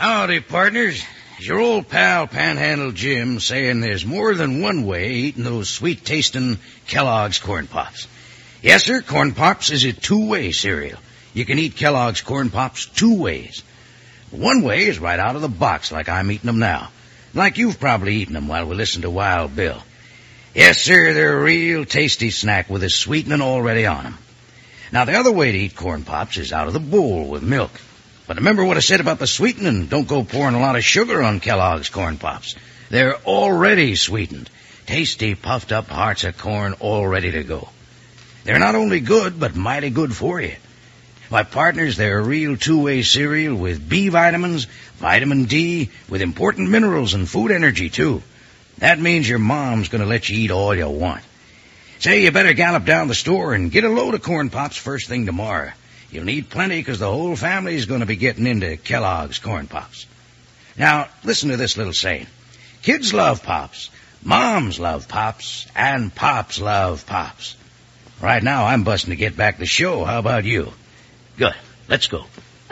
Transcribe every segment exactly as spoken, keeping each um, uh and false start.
Howdy, partners. It's your old pal Panhandle Jim saying there's more than one way eating those sweet-tasting Kellogg's Corn Pops. Yes, sir, Corn Pops is a two-way cereal. You can eat Kellogg's Corn Pops two ways. One way is right out of the box like I'm eating them now. Like you've probably eaten them while we listen to Wild Bill. Yes, sir, they're a real tasty snack with a sweetening already on them. Now, the other way to eat Corn Pops is out of the bowl with milk. But remember what I said about the sweetening. Don't go pouring a lot of sugar on Kellogg's Corn Pops. They're already sweetened. Tasty, puffed-up hearts of corn all ready to go. They're not only good, but mighty good for you. My partners, they're a real two-way cereal with B vitamins, vitamin D, with important minerals and food energy, too. That means your mom's going to let you eat all you want. Say, you better gallop down the store and get a load of Corn Pops first thing tomorrow. You'll need plenty because the whole family's going to be getting into Kellogg's Corn Pops. Now, listen to this little saying. Kids love Pops, moms love Pops, and Pops love Pops. Right now, I'm busting to get back the show. How about you? Good. Let's go.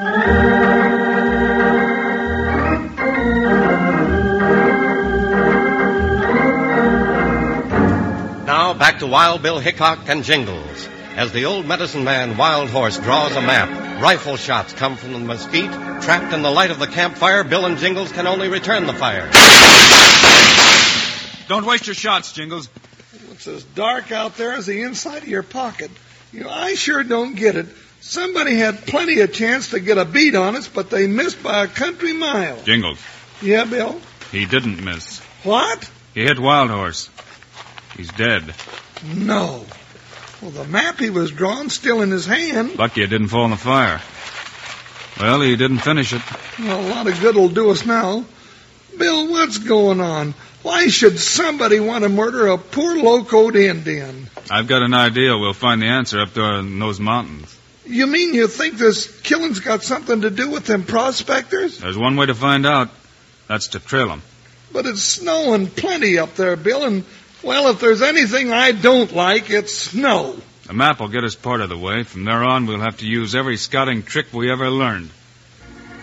Now, back to Wild Bill Hickok and Jingles. As the old medicine man, Wild Horse, draws a map, rifle shots come from the mesquite. Trapped in the light of the campfire, Bill and Jingles can only return the fire. Don't waste your shots, Jingles. It's as dark out there as the inside of your pocket. You know, I sure don't get it. Somebody had plenty of chance to get a beat on us, but they missed by a country mile. Jingles. Yeah, Bill? He didn't miss. What? He hit Wild Horse. He's dead. No. Well, the map he was drawing still in his hand. Lucky it didn't fall in the fire. Well, he didn't finish it. Well, a lot of good will do us now. Bill, what's going on? Why should somebody want to murder a poor locoed Indian? I've got an idea. We'll find the answer up there in those mountains. You mean you think this killing's got something to do with them prospectors? There's one way to find out. That's to trail them. But it's snowing plenty up there, Bill, and, well, if there's anything I don't like, it's snow. The map will get us part of the way. From there on, we'll have to use every scouting trick we ever learned.